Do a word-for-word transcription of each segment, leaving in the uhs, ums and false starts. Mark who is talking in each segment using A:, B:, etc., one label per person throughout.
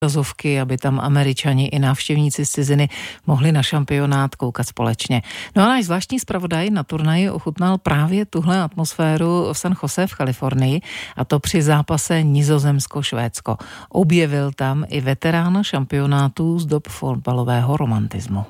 A: obrazovky, aby tam Američani i návštěvníci z ciziny mohli na šampionát koukat společně. No a náš zvláštní zpravodaj na turnaji ochutnal právě tuhle atmosféru v San Jose v Kalifornii, a to při zápase Nizozemsko-Švédsko. Objevil tam i veterána šampionátů z dob fotbalového romantismu.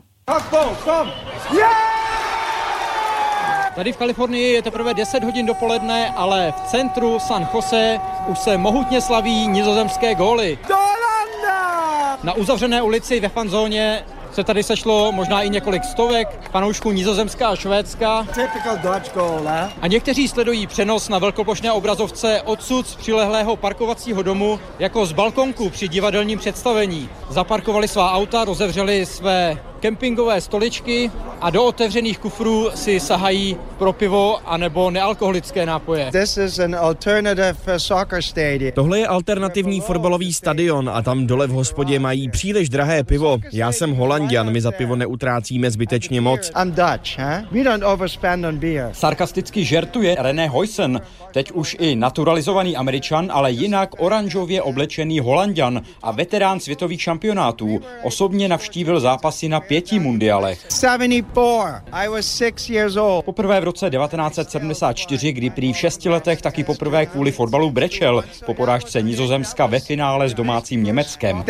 B: Tady v Kalifornii je teprve deset hodin dopoledne, ale v centru San Jose už se mohutně slaví nizozemské góly. Na uzavřené ulici ve fanzóně se tady sešlo možná i několik stovek fanoušků Nizozemska a Švédska. A někteří sledují přenos na velkoplošné obrazovce odsud z přilehlého parkovacího domu jako z balkonku při divadelním představení. Zaparkovali svá auta, rozevřeli své kempingové stoličky a do otevřených kufrů si sahají pro pivo anebo nealkoholické nápoje.
C: Tohle je alternativní fotbalový stadion a tam dole v hospodě mají příliš drahé pivo. Já jsem Holanďan, my za pivo neutrácíme zbytečně moc.
B: Sarkasticky žertuje René Huysen, teď už i naturalizovaný Američan, ale jinak oranžově oblečený Holanďan a veterán světových šampionátů. Osobně navštívil zápasy na pěti mundialech. Poprvé v roce devatenáct set sedmdesát čtyři, kdy prý v šesti letech taky poprvé kvůli fotbalu brečel po porážce Nizozemska ve finále s domácím Německem.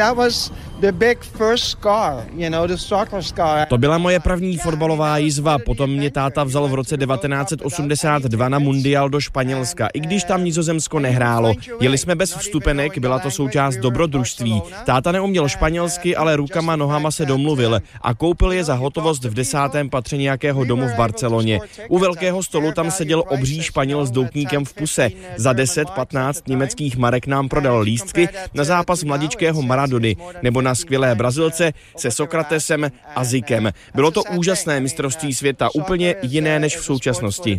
C: To byla moje první fotbalová jizva, potom mě táta vzal v roce devatenáct set osmdesát dva na mundial do Španělska, i když tam Nizozemsko nehrálo. Jeli jsme bez vstupenek, byla to součást dobrodružství. Táta neuměl španělsky, ale rukama nohama se domluvil a koupil je za hotovost v desátém patře nějakého domu v Barceloně. U velkého stolu tam seděl obří Španěl s doutníkem v puse. Za deset patnáct německých marek nám prodal lístky na zápas mladičkého Maradony nebo na skvělé Brazilce se Sokratesem a Zikem. Bylo to úžasné mistrovství světa, úplně jiné než v současnosti.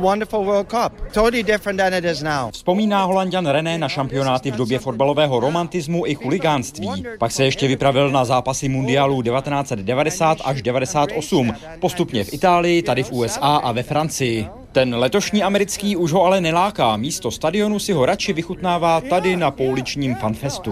B: Vzpomíná Holanďan René na šampionáty v době fotbalového romantismu i chuligánství. Pak se ještě vypravil na zápasy mundialů devatenáct set devadesát až devadesát osm, postupně v Itálii, tady v U S A a ve Francii. Ten letošní americký už ho ale neláká. Místo stadionu si ho radši vychutnává tady na pouličním fanfestu.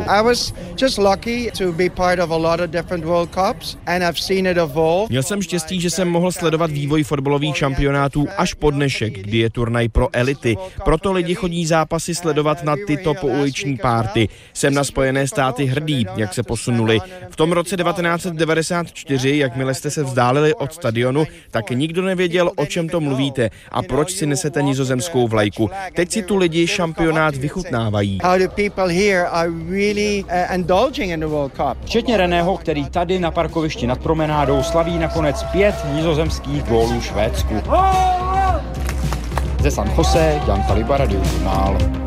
C: Měl jsem štěstí, že jsem mohl sledovat vývoj fotbalových šampionátů až po dnešek, kdy je turnaj pro elity. Proto lidi chodí zápasy sledovat na tyto pouliční párty. Jsem na Spojené státy hrdý, jak se posunuli. V tom roce devatenáct set devadesát čtyři, jakmile jste se vzdálili od stadionu, tak nikdo nevěděl, o čem to mluvíte a proč si nesete nizozemskou vlajku. Teď si tu lidi šampionát vychutnávají.
B: Včetně Reného, který tady na parkovišti nad promenádou slaví nakonec pět nizozemských gólů Švédsku. Ze San Jose, Jan Taliba, Radio Žurnál.